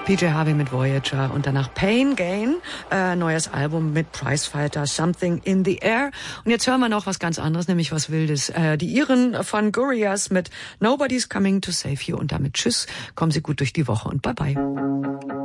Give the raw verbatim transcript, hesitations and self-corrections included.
P J Harvey mit Voyager und danach Pain Gain, äh, neues Album mit Prizefighter, Something in the Air. Und jetzt hören wir noch was ganz anderes, nämlich was Wildes. Äh, die Iren von Gorillaz mit Nobody's Coming to Save You und damit tschüss, kommen Sie gut durch die Woche und bye bye.